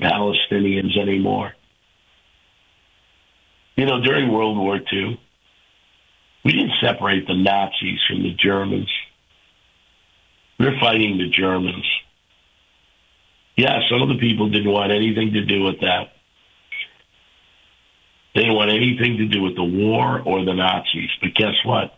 Palestinians anymore. You know, during World War II, we didn't separate the Nazis from the Germans. We were fighting the Germans. Yeah, some of the people didn't want anything to do with that. They didn't want anything to do with the war or the Nazis. But guess what?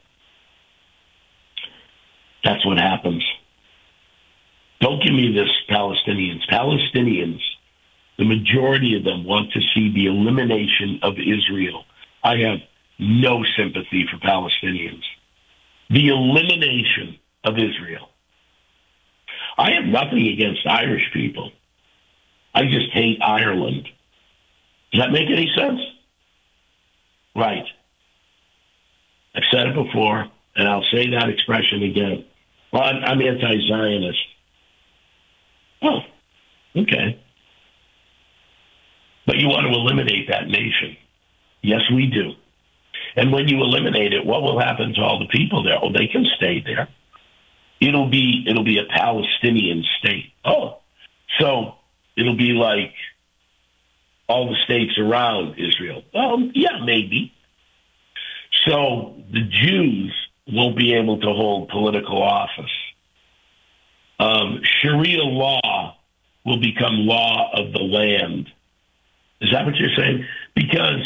That's what happens. Don't give me this, Palestinians. Palestinians, the majority of them want to see the elimination of Israel. I have no sympathy for Palestinians. The elimination of Israel. I have nothing against Irish people. I just hate Ireland. Does that make any sense? Right. I've said it before, and I'll say that expression again. Well, I'm anti-Zionist. Oh, okay. But you want to eliminate that nation. Yes, we do. And when you eliminate it, what will happen to all the people there? Oh, they can stay there. It'll be a Palestinian state. Oh, so it'll be like all the states around Israel. Yeah, maybe. So the Jews won't be able to hold political office. Sharia law will become law of the land. Is that what you're saying? Because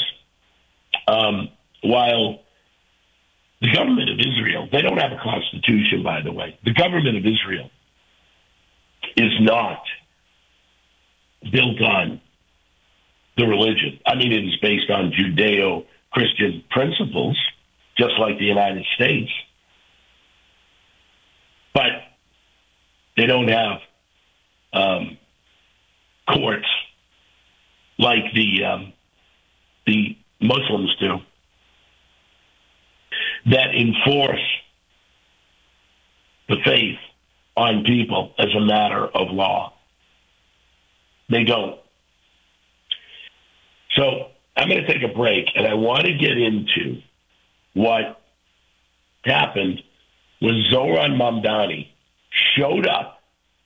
while the government of Israel, they don't have a constitution, by the way. The government of Israel is not built on the religion. I mean, it is based on Judeo-Christian principles, just like the United States. But they don't have courts like the Muslims do that enforce the faith on people as a matter of law. They don't. So I'm going to take a break, and I want to get into what happened when Zohran Mamdani showed up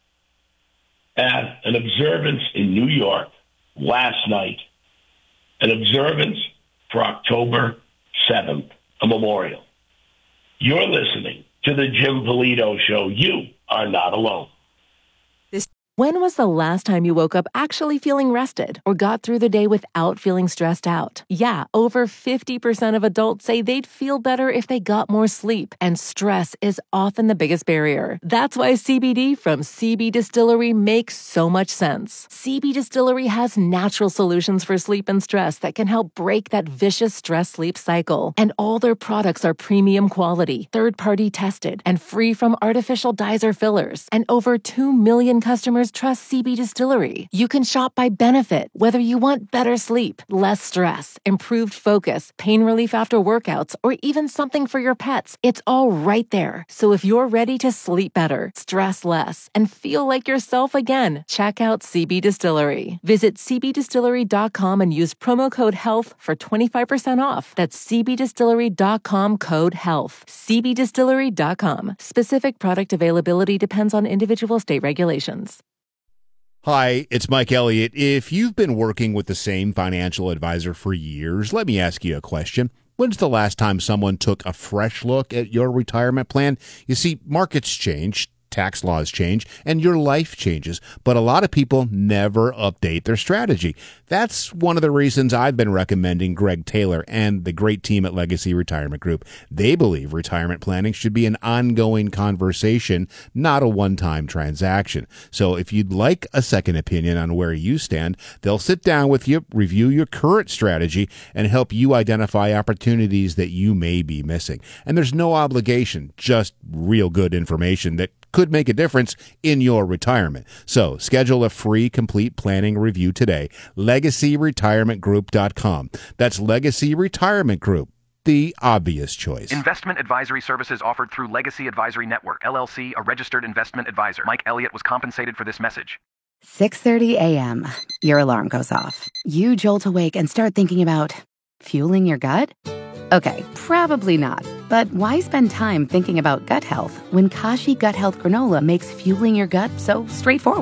at an observance in New York last night, an observance for October 7th, a memorial. You're listening to the Jim Polito Show. You are not alone. When was the last time you woke up actually feeling rested or got through the day without feeling stressed out? Yeah, over 50% of adults say they'd feel better if they got more sleep, and stress is often the biggest barrier. That's why CBD from CB Distillery makes so much sense. CB Distillery has natural solutions for sleep and stress that can help break that vicious stress-sleep cycle. And all their products are premium quality, third-party tested, and free from artificial dyes or fillers. And over 2 million customers trust CB Distillery. You can shop by benefit, whether you want better sleep, less stress, improved focus, pain relief after workouts, or even something for your pets. It's all right there. So if you're ready to sleep better, stress less, and feel like yourself again, check out CB Distillery. Visit cbdistillery.com and use promo code HEALTH for 25% off. That's cbdistillery.com, code HEALTH. cbdistillery.com. Specific product availability depends on individual state regulations. Hi, it's Mike Elliott. If you've been working with the same financial advisor for years, let me ask you a question. When's the last time someone took a fresh look at your retirement plan? You see, markets change, tax laws change, and your life changes, but a lot of people never update their strategy. That's one of the reasons I've been recommending Greg Taylor and the great team at Legacy Retirement Group. They believe retirement planning should be an ongoing conversation, not a one-time transaction. So if you'd like a second opinion on where you stand, they'll sit down with you, review your current strategy, and help you identify opportunities that you may be missing. And there's no obligation, just real good information that could make a difference in your retirement. So schedule a free complete planning review today. LegacyRetirementGroup.com. That's Legacy Retirement Group, the obvious choice. Investment advisory services offered through Legacy Advisory Network, LLC, a registered investment advisor. Mike Elliott was compensated for this message. 6:30 a.m. Your alarm goes off. You jolt awake and start thinking about fueling your gut? Okay, probably not. But why spend time thinking about gut health when Kashi Gut Health Granola makes fueling your gut so straightforward?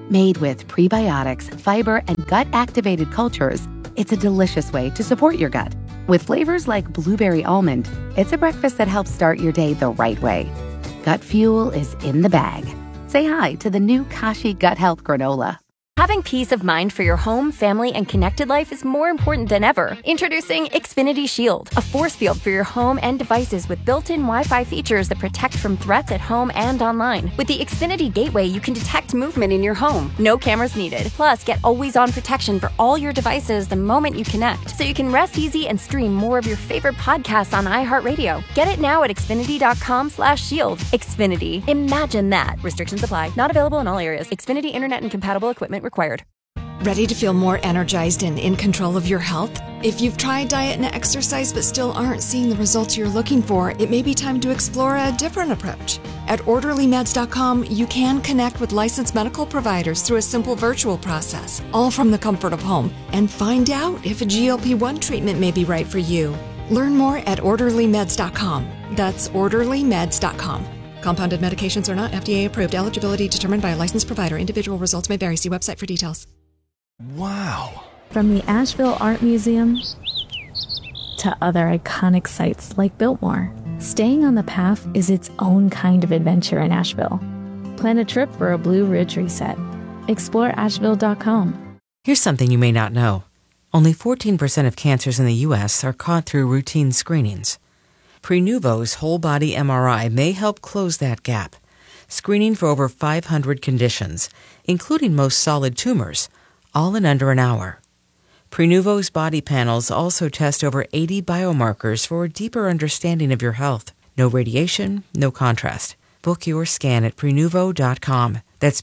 Made with prebiotics, fiber, and gut-activated cultures, it's a delicious way to support your gut. With flavors like blueberry almond, it's a breakfast that helps start your day the right way. Gut Fuel is in the bag. Say hi to the new Kashi Gut Health Granola. Having peace of mind for your home, family, and connected life is more important than ever. Introducing Xfinity Shield, a force field for your home and devices with built-in Wi-Fi features that protect from threats at home and online. With the Xfinity Gateway, you can detect movement in your home. No cameras needed. Plus, get always-on protection for all your devices the moment you connect, so you can rest easy and stream more of your favorite podcasts on iHeartRadio. Get it now at Xfinity.com/shield. Xfinity. Imagine that. Restrictions apply. Not available in all areas. Xfinity Internet and compatible equipment required. Ready to feel more energized and in control of your health? If you've tried diet and exercise but still aren't seeing the results you're looking for, it may be time to explore a different approach. At OrderlyMeds.com, you can connect with licensed medical providers through a simple virtual process, all from the comfort of home, and find out if a GLP-1 treatment may be right for you. Learn more at OrderlyMeds.com. That's OrderlyMeds.com. Compounded medications are not FDA approved. Eligibility determined by a licensed provider. Individual results may vary. See website for details. Wow. From the Asheville Art Museum to other iconic sites like Biltmore, staying on the path is its own kind of adventure in Asheville. Plan a trip for a Blue Ridge reset. Explore Asheville.com. Here's something you may not know. Only 14% of cancers in the U.S. are caught through routine screenings. Prenuvo's whole-body MRI may help close that gap, screening for over 500 conditions, including most solid tumors, all in under an hour. Prenuvo's body panels also test over 80 biomarkers for a deeper understanding of your health. No radiation, no contrast. Book your scan at Prenuvo.com. That's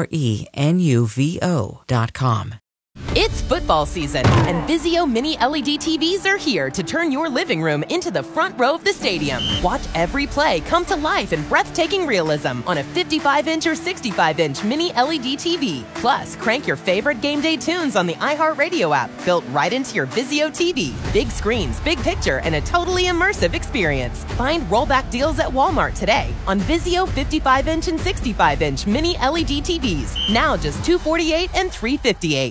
Prenuvo.com. It's football season, and Vizio Mini LED TVs are here to turn your living room into the front row of the stadium. Watch every play come to life in breathtaking realism on a 55-inch or 65-inch Mini LED TV. Plus, crank your favorite game day tunes on the iHeartRadio app, built right into your Vizio TV. Big screens, big picture, and a totally immersive experience. Find rollback deals at Walmart today on Vizio 55-inch and 65-inch Mini LED TVs. Now just $248 and $358.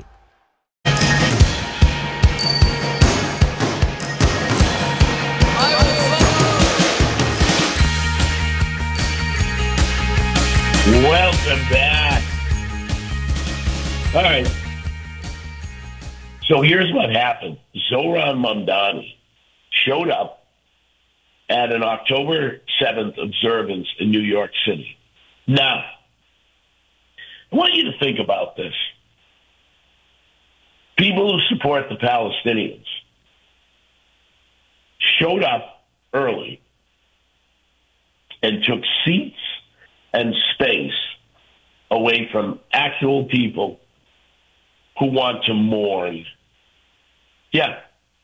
Welcome back. All right. So here's what happened. Zohran Mamdani showed up at an October 7th observance in New York City. Now, I want you to think about this. People who support the Palestinians showed up early and took seats and space away from actual people who want to mourn. Yeah.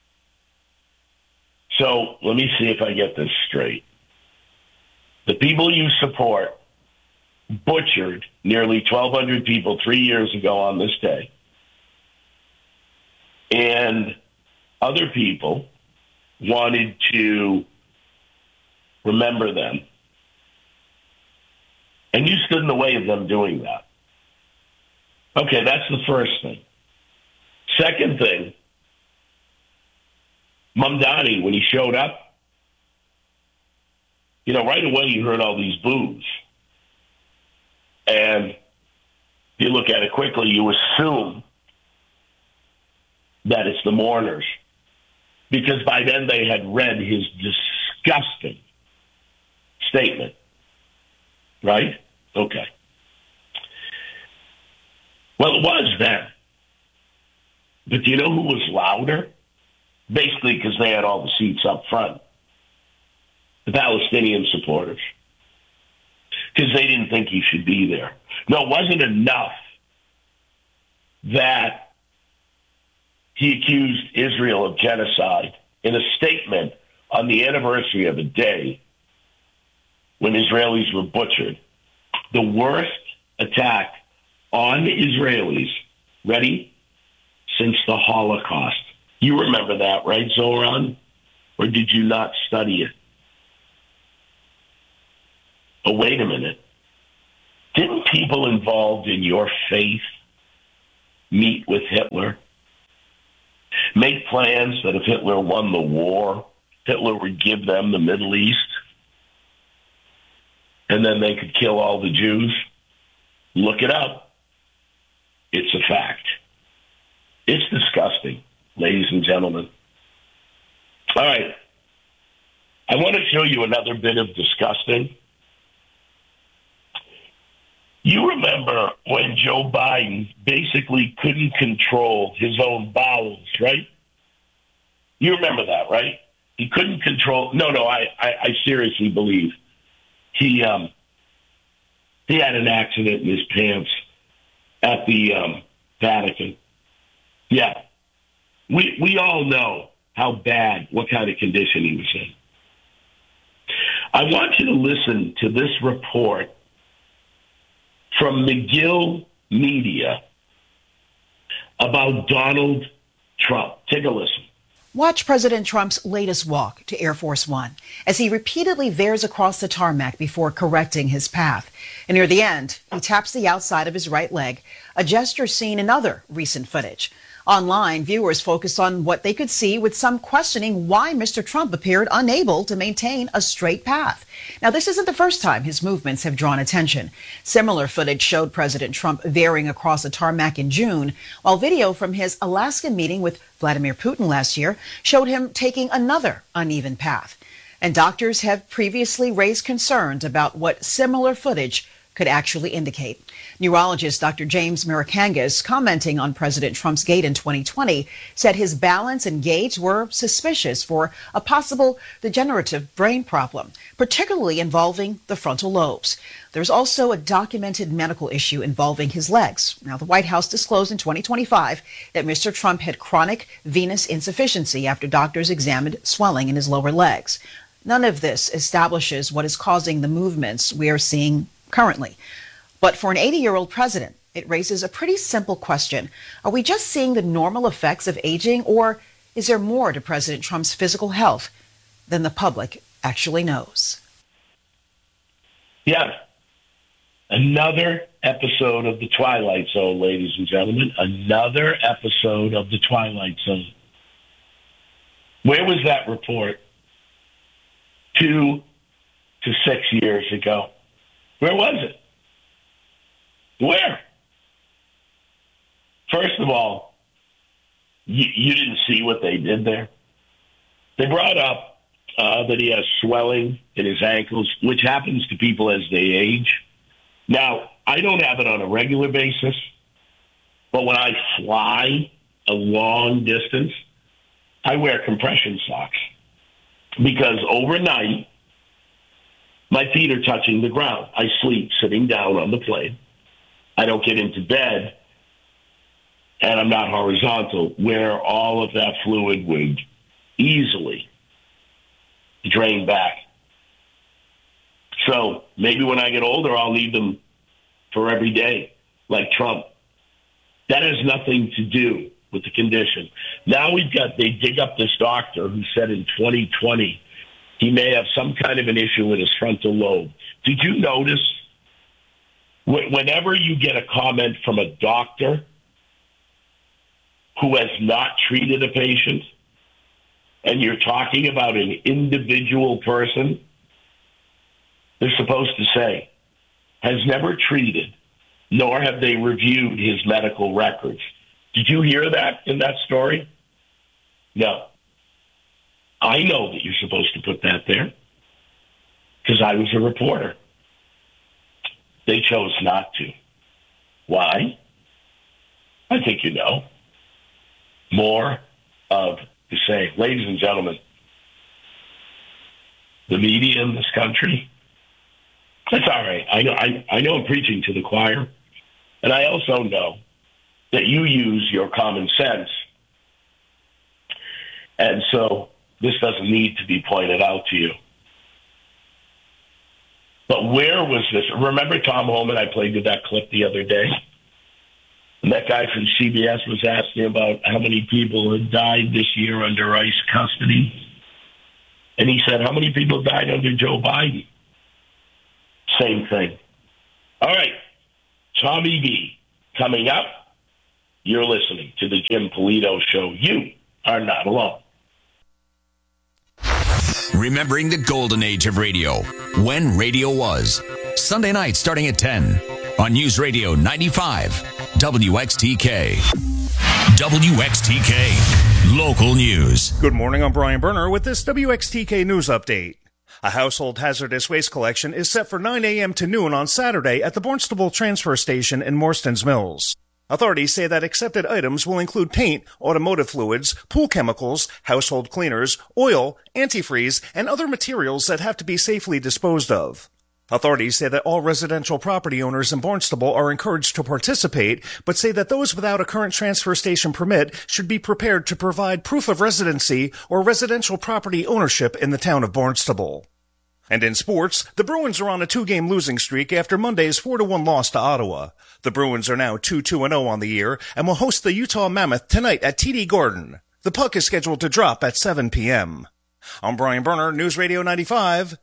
So let me see if I get this straight. The people you support butchered nearly 1,200 people 3 years ago on this day. And other people wanted to remember them. And you stood in the way of them doing that. Okay, that's the first thing. Second thing, Mamdani, when he showed up, right away you heard all these boos. And if you look at it quickly, you assume that it's the mourners. Because by then they had read his disgusting statement. Right? Okay. Well, it was then. But do you know who was louder? Basically because they had all the seats up front. The Palestinian supporters. Because they didn't think he should be there. No, it wasn't enough that he accused Israel of genocide in a statement on the anniversary of a day when Israelis were butchered. The worst attack on Israelis, ready, since the Holocaust. You remember that, right, Zohran? Or did you not study it? Oh, wait a minute. Didn't people involved in your faith meet with Hitler? Make plans that if Hitler won the war, Hitler would give them the Middle East, and then they could kill all the Jews? Look it up. It's a fact. It's disgusting, ladies and gentlemen. All right. I want to show you another bit of disgusting. You remember when Joe Biden basically couldn't control his own bowels, right? You remember that, right? He couldn't control. No, I seriously believe he had an accident in his pants at the Vatican. Yeah. We all know how bad, what kind of condition he was in. I want you to listen to this report from McGill Media about Donald Trump. Take a listen. Watch President Trump's latest walk to Air Force One as he repeatedly veers across the tarmac before correcting his path. And near the end, he taps the outside of his right leg, a gesture seen in other recent footage. Online, viewers focused on what they could see, with some questioning why Mr. Trump appeared unable to maintain a straight path. Now, this isn't the first time his movements have drawn attention. Similar footage showed President Trump veering across a tarmac in June, while video from his Alaskan meeting with Vladimir Putin last year showed him taking another uneven path. And doctors have previously raised concerns about what similar footage could actually indicate. Neurologist Dr. James Marikangas, commenting on President Trump's gait in 2020, said his balance and gait were suspicious for a possible degenerative brain problem, particularly involving the frontal lobes. There's also a documented medical issue involving his legs. Now, the White House disclosed in 2025 that Mr. Trump had chronic venous insufficiency after doctors examined swelling in his lower legs. None of this establishes what is causing the movements we are seeing currently. But for an 80-year-old president, it raises a pretty simple question. Are we just seeing the normal effects of aging, or is there more to President Trump's physical health than the public actually knows? Yeah. Another episode of The Twilight Zone, ladies and gentlemen. Another episode of The Twilight Zone. Where was that report 2 to 6 years ago? Where was it? Where? First of all, you didn't see what they did there. They brought up that he has swelling in his ankles, which happens to people as they age. Now, I don't have it on a regular basis, but when I fly a long distance, I wear compression socks because overnight, my feet are touching the ground. I sleep sitting down on the plane. I don't get into bed, and I'm not horizontal, where all of that fluid would easily drain back. So maybe when I get older, I'll need them for every day, like Trump. That has nothing to do with the condition. Now they dig up this doctor who said in 2020 he may have some kind of an issue with his frontal lobe. Did you notice whenever you get a comment from a doctor who has not treated a patient and you're talking about an individual person, they're supposed to say, has never treated, nor have they reviewed his medical records. Did you hear that in that story? No. I know that you're supposed to put that there because I was a reporter. They chose not to. Why? I think you know. More of the same. Ladies and gentlemen, the media in this country, that's all right. I know I'm preaching to the choir, and I also know that you use your common sense. And so this doesn't need to be pointed out to you. But where was this? Remember Tom Homan? I played with that clip the other day. And that guy from CBS was asking about how many people had died this year under ICE custody. And he said, how many people died under Joe Biden? Same thing. All right. Tommy B. Coming up, you're listening to the Jim Polito Show. You are not alone. Remembering the golden age of radio, when radio was. Sunday night starting at 10 on News Radio 95, WXTK. WXTK, local news. Good morning, I'm Brian Berner with this WXTK News Update. A household hazardous waste collection is set for 9 a.m. to noon on Saturday at the Barnstable Transfer Station in Morstons Mills. Authorities say that accepted items will include paint, automotive fluids, pool chemicals, household cleaners, oil, antifreeze, and other materials that have to be safely disposed of. Authorities say that all residential property owners in Barnstable are encouraged to participate, but say that those without a current transfer station permit should be prepared to provide proof of residency or residential property ownership in the town of Barnstable. And in sports, the Bruins are on a 2-game losing streak after Monday's 4-1 loss to Ottawa. The Bruins are now 2-2-0 on the year and will host the Utah Mammoth tonight at TD Garden. The puck is scheduled to drop at 7 p.m. I'm Brian Berner, News Radio 95,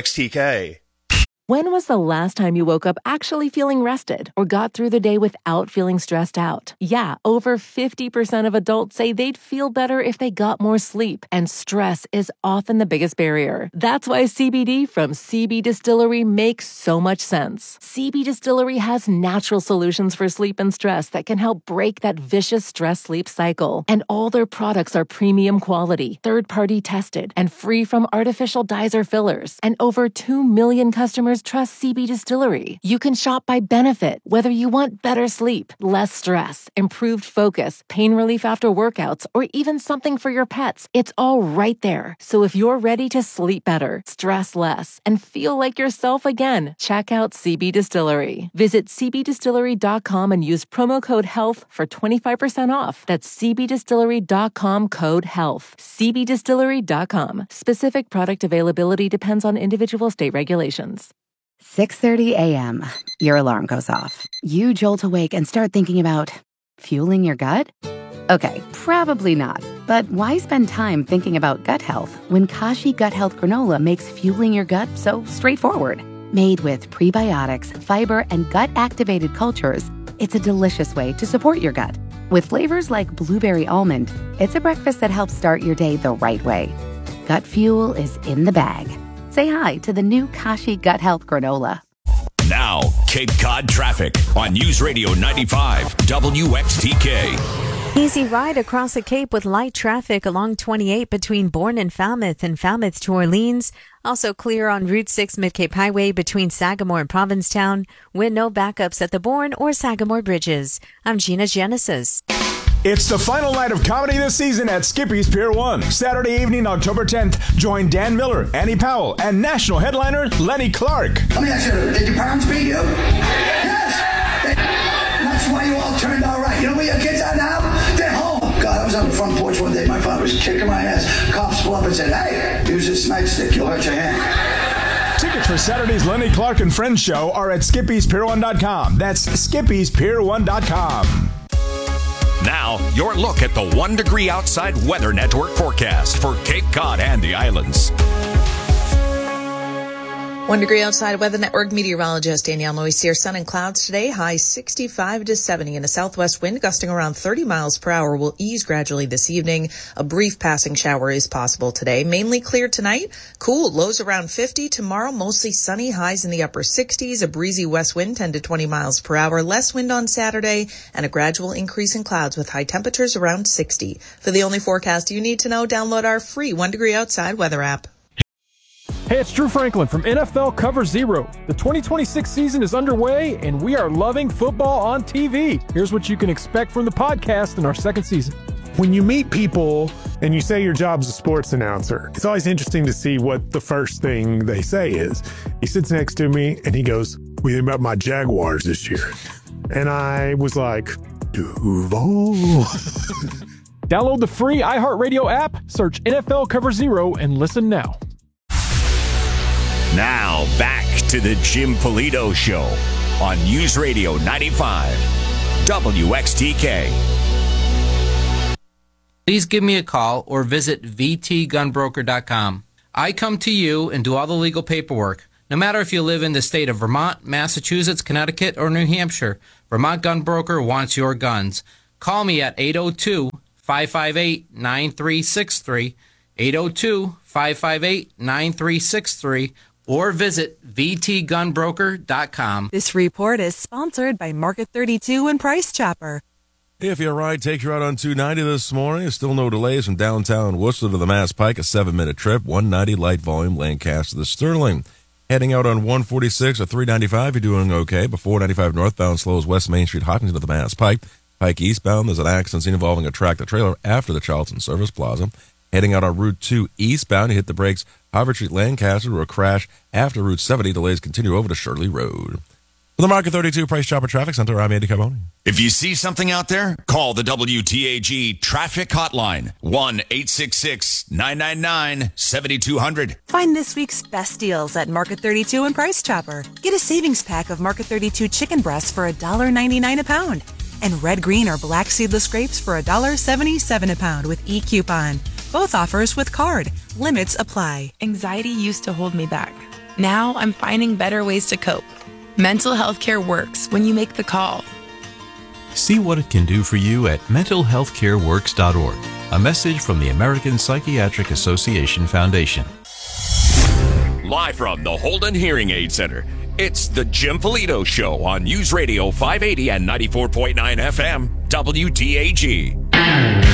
WXTK. When was the last time you woke up actually feeling rested or got through the day without feeling stressed out? Yeah, over 50% of adults say they'd feel better if they got more sleep, and stress is often the biggest barrier. That's why CBD from CB Distillery makes so much sense. CB Distillery has natural solutions for sleep and stress that can help break that vicious stress-sleep cycle. And all their products are premium quality, third-party tested, and free from artificial dyes or fillers. And over 2 million customers trust CB Distillery. You can shop by benefit, whether you want better sleep, less stress, improved focus, pain relief after workouts, or even something for your pets. It's all right there. So if you're ready to sleep better, stress less, and feel like yourself again, check out CB Distillery. Visit cbdistillery.com and use promo code HEALTH for 25% off. That's cbdistillery.com code HEALTH. cbdistillery.com. Specific product availability depends on individual state regulations. 6:30 a.m. Your alarm goes off. You jolt awake and start thinking about fueling your gut? Okay, probably not. But why spend time thinking about gut health when Kashi Gut Health Granola makes fueling your gut so straightforward? Made with prebiotics, fiber, and gut-activated cultures, it's a delicious way to support your gut. With flavors like blueberry almond, it's a breakfast that helps start your day the right way. Gut fuel is in the bag. Say hi to the new Kashi Gut Health Granola. Now, Cape Cod traffic on News Radio 95, WXTK. Easy ride across the Cape with light traffic along 28 between Bourne and Falmouth to Orleans. Also clear on Route 6 Mid-Cape Highway between Sagamore and Provincetown, with no backups at the Bourne or Sagamore bridges. I'm Gina Genesis. It's the final night of comedy this season at Skippy's Pier 1. Saturday evening, October 10th, join Dan Miller, Annie Powell, and national headliner Lenny Clark. Let me ask you, did your parents beat you? Yes! That's why you all turned out right. You know where your kids are now? They're home. God, I was on the front porch one day. My father was kicking my ass. Cops pulled up and said, hey, use this nightstick. You'll hurt your hand. Tickets for Saturday's Lenny Clark and Friends show are at Skippy'sPier1.com. That's Skippy'sPier1.com. Now, your look at the 1 degree outside weather network forecast for Cape Cod and the islands. 1 degree outside weather network meteorologist Danielle Moisier. Sun and clouds today, high 65 to 70, and a southwest wind gusting around 30 miles per hour will ease gradually this evening. A brief passing shower is possible today. Mainly clear tonight. Cool, lows around 50. Tomorrow, mostly sunny, highs in the upper 60s. A breezy west wind, 10 to 20 miles per hour. Less wind on Saturday, and a gradual increase in clouds with high temperatures around 60. For the only forecast you need to know, download our free 1 degree outside weather app. Hey, it's Drew Franklin from NFL Cover Zero. The 2026 season is underway, and we are loving football on TV. Here's what you can expect from the podcast in our second season. When you meet people and you say your job's a sports announcer, it's always interesting to see what the first thing they say is. He sits next to me, and he goes, "What do you think about my Jaguars this year?" And I was like, Duval. Download the free iHeartRadio app, search NFL Cover Zero, and listen now. Now, back to the Jim Polito Show on News Radio 95, WXTK. Please give me a call or visit vtgunbroker.com. I come to you and do all the legal paperwork. No matter if you live in the state of Vermont, Massachusetts, Connecticut, or New Hampshire, Vermont Gun Broker wants your guns. Call me at 802-558-9363, 802-558-9363, or visit vtgunbroker.com. This report is sponsored by Market 32 and Price Chopper. If your ride takes you out on 290 this morning, still no delays from downtown Worcester to the Mass Pike, a 7-minute trip, 190 light volume, Lancaster to Sterling. Heading out on 146 or 395, you're doing okay. Before 95 northbound slows West Main Street, Hopkinton to the Mass Pike. Pike eastbound, there's an accident scene involving a tractor-trailer after the Charlton Service Plaza. Heading out on Route 2 eastbound, you hit the brakes, Harvard Street, Lancaster, to a crash after Route 70. Delays continue over to Shirley Road. For the Market 32 Price Chopper Traffic Center, I'm Andy Carboni. If you see something out there, call the WTAG Traffic Hotline, 1-866-999-7200. Find this week's best deals at Market 32 and Price Chopper. Get a savings pack of Market 32 chicken breasts for $1.99 a pound. And red, green, or black seedless grapes for $1.77 a pound with e-coupon. Both offers with card. Limits apply. Anxiety used to hold me back. Now I'm finding better ways to cope. Mental health care works when you make the call. See what it can do for you at mentalhealthcareworks.org. A message from the American Psychiatric Association Foundation. Live from the Holden Hearing Aid Center, it's the Jim Polito Show on News Radio 580 and 94.9 FM, WTAG.